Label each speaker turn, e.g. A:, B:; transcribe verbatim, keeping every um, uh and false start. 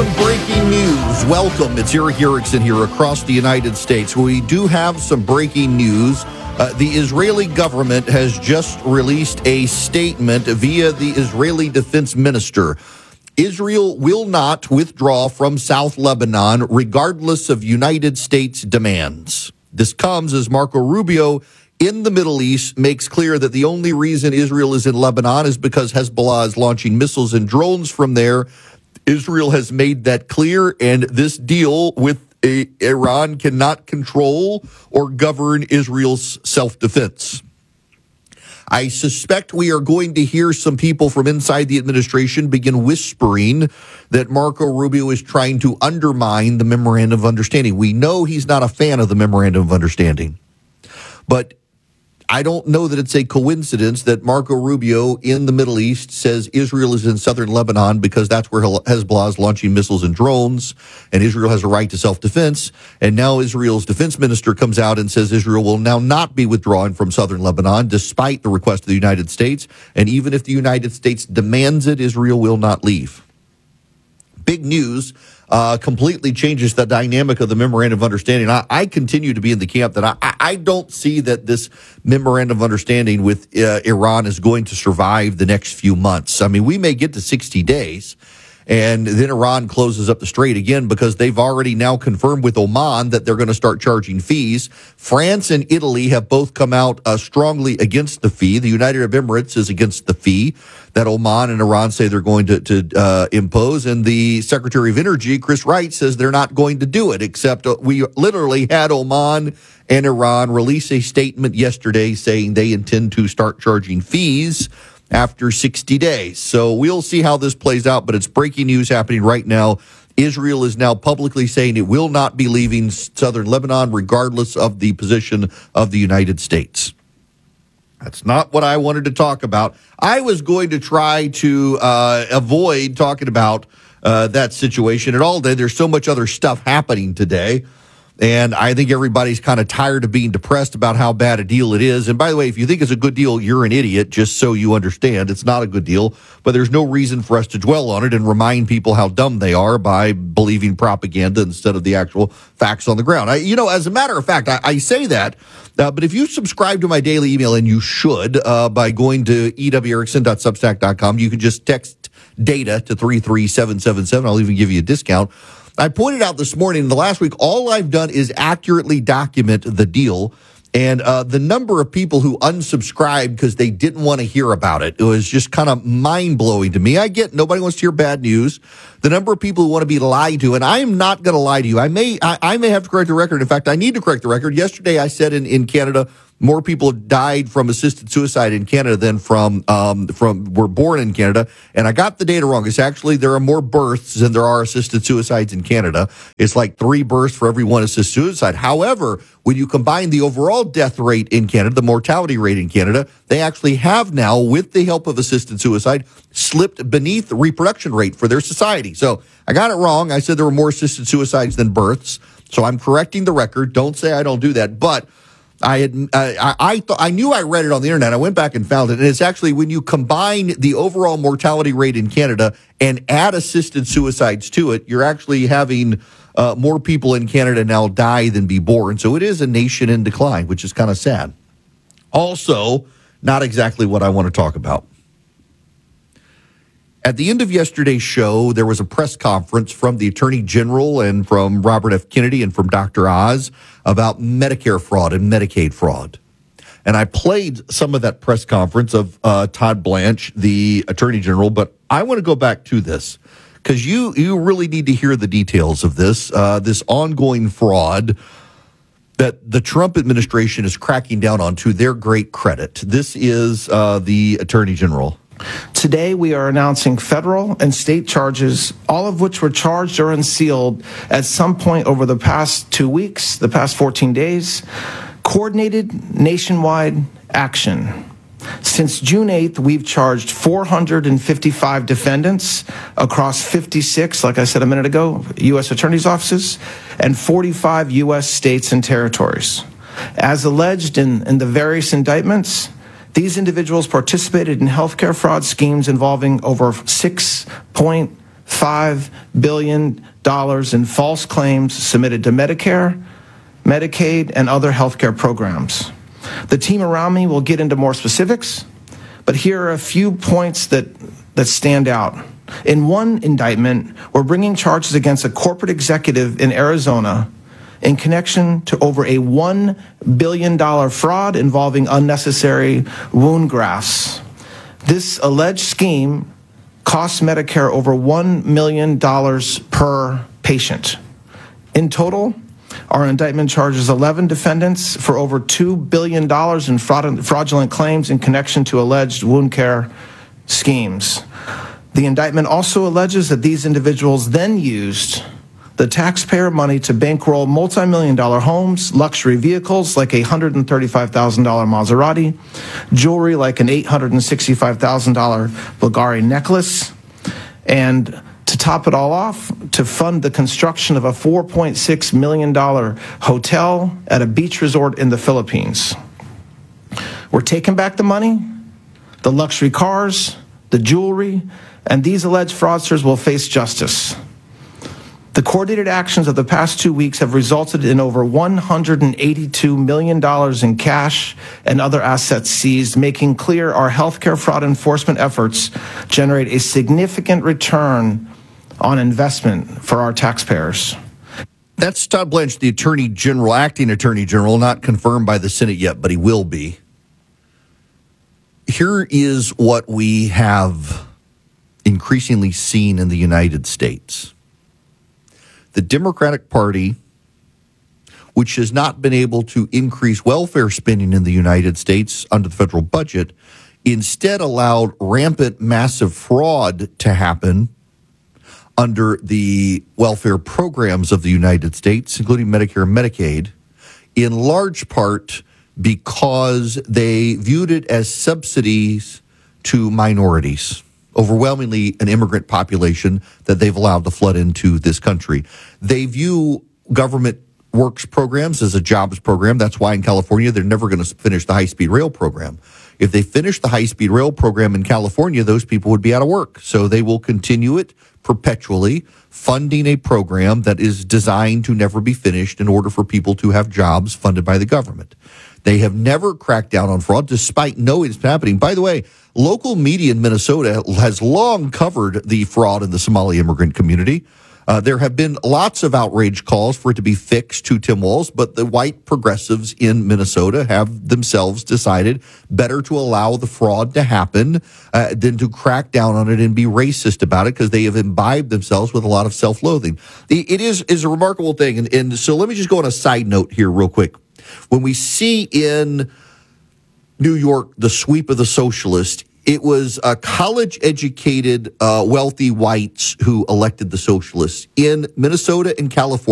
A: some breaking news. Welcome. It's Erick Erickson here across the United States. We do have some breaking news. Uh, the Israeli government has just released a statement via the Israeli defense minister. Israel will not withdraw from South Lebanon regardless of United States demands. This comes as Marco Rubio in the Middle East makes clear that the only reason Israel is in Lebanon is because Hezbollah is launching missiles and drones from there. Israel has made that clear, and this deal with a, Iran cannot control or govern Israel's self-defense. I suspect we are going to hear some people from inside the administration begin whispering that Marco Rubio is trying to undermine the Memorandum of Understanding. We know he's not a fan of the Memorandum of Understanding, but I don't know that it's a coincidence that Marco Rubio in the Middle East says Israel is in southern Lebanon because that's where Hezbollah is launching missiles and drones, and Israel has a right to self-defense. And now Israel's defense minister comes out and says Israel will now not be withdrawing from southern Lebanon despite the request of the United States. And even if the United States demands it, Israel will not leave. Big news. Uh, completely changes the dynamic of the Memorandum of Understanding. I, I continue to be in the camp that I, I don't see that this Memorandum of Understanding with uh, Iran is going to survive the next few months. I mean, we may get to sixty days, and then Iran closes up the strait again because they've already now confirmed with Oman that they're going to start charging fees. France and Italy have both come out uh, strongly against the fee. The United Arab Emirates is against the fee that Oman and Iran say they're going to, to uh, impose. And the Secretary of Energy, Chris Wright, says they're not going to do it, except uh, we literally had Oman and Iran release a statement yesterday saying they intend to start charging fees after sixty days. So we'll see how this plays out, but it's breaking news happening right now. Israel is now publicly saying it will not be leaving southern Lebanon regardless of the position of the United States. That's not what I wanted to talk about. I was going to try to uh, avoid talking about uh, that situation at all day. There's so much other stuff happening today. And I think everybody's kind of tired of being depressed about how bad a deal it is. And by the way, if you think it's a good deal, you're an idiot, just so you understand. It's not a good deal, but there's no reason for us to dwell on it and remind people how dumb they are by believing propaganda instead of the actual facts on the ground. I, you know, as a matter of fact, I, I say that, uh, but if you subscribe to my daily email, and you should, uh, by going to e w erickson dot substack dot com, you can just text data to three three seven seven seven. I'll even give you a discount. I pointed out this morning, the last week, all I've done is accurately document the deal. And uh, the number of people who unsubscribed because they didn't want to hear about it, it was just kind of mind-blowing to me. I get nobody wants to hear bad news. The number of people who want to be lied to, and I am not going to lie to you. I may I, I may have to correct the record. In fact, I need to correct the record. Yesterday, I said in, in Canada, more people died from assisted suicide in Canada than from um, from were born in Canada, and I got the data wrong. It's actually there are more births than there are assisted suicides in Canada. It's like three births for every one assisted suicide. However, when you combine the overall death rate in Canada, the mortality rate in Canada, they actually have now, with the help of assisted suicide, slipped beneath the reproduction rate for their society. So I got it wrong. I said there were more assisted suicides than births. So I'm correcting the record. Don't say I don't do that, but I had, uh, I, I thought, I knew I read it on the internet. I went back and found it. And it's actually when you combine the overall mortality rate in Canada and add assisted suicides to it, you're actually having uh, more people in Canada now die than be born. So it is a nation in decline, which is kind of sad. Also, not exactly what I want to talk about. At the end of yesterday's show, there was a press conference from the Attorney General and from Robert F. Kennedy and from Doctor Oz about Medicare fraud and Medicaid fraud. And I played some of that press conference of uh, Todd Blanche, the Attorney General, but I want to go back to this because you, you really need to hear the details of this, uh, this ongoing fraud that the Trump administration is cracking down on to their great credit. This is uh, the Attorney General.
B: Today, we are announcing federal and state charges, all of which were charged or unsealed at some point over the past two weeks, the past fourteen days, coordinated nationwide action. Since June eighth, we've charged four hundred fifty-five defendants across fifty-six, like I said a minute ago, U S attorneys' offices, and forty-five U S states and territories. As alleged in, in the various indictments, these individuals participated in healthcare fraud schemes involving over six point five billion dollars in false claims submitted to Medicare, Medicaid, and other healthcare programs. The team around me will get into more specifics, but here are a few points that, that stand out. In one indictment, we're bringing charges against a corporate executive in Arizona in connection to over a one billion dollars fraud involving unnecessary wound grafts. This alleged scheme costs Medicare over one million dollars per patient. In total, our indictment charges eleven defendants for over two billion dollars in fraud- fraudulent claims in connection to alleged wound care schemes. The indictment also alleges that these individuals then used the taxpayer money to bankroll multi-million dollar homes, luxury vehicles like a one hundred thirty-five thousand dollars Maserati, jewelry like an eight hundred sixty-five thousand dollars Bulgari necklace, and to top it all off, to fund the construction of a four point six million dollars hotel at a beach resort in the Philippines. We're taking back the money, the luxury cars, the jewelry, and these alleged fraudsters will face justice. The coordinated actions of the past two weeks have resulted in over one hundred eighty-two million dollars in cash and other assets seized, making clear our healthcare fraud enforcement efforts generate a significant return on investment for our taxpayers.
A: That's Todd Blanche, the Attorney General, acting Attorney General, not confirmed by the Senate yet, but he will be. Here is what we have increasingly seen in the United States. The Democratic Party, which has not been able to increase welfare spending in the United States under the federal budget, instead allowed rampant, massive fraud to happen under the welfare programs of the United States, including Medicare and Medicaid, in large part because they viewed it as subsidies to minorities, overwhelmingly an immigrant population that they've allowed to flood into this country. They view government works programs as a jobs program. That's why in California, they're never going to finish the high-speed rail program. If they finish the high-speed rail program in California, those people would be out of work. So they will continue it perpetually, funding a program that is designed to never be finished in order for people to have jobs funded by the government. They have never cracked down on fraud, despite knowing it's happening. By the way, local media in Minnesota has long covered the fraud in the Somali immigrant community. Uh, there have been lots of outrage calls for it to be fixed to Tim Walz, but the white progressives in Minnesota have themselves decided better to allow the fraud to happen uh, than to crack down on it and be racist about it, because they have imbibed themselves with a lot of self-loathing. It is, is a remarkable thing. And, and so let me just go on a side note here real quick. When we see in New York the sweep of the socialists, it was uh, college-educated, uh, wealthy whites who elected the socialists. In Minnesota and California,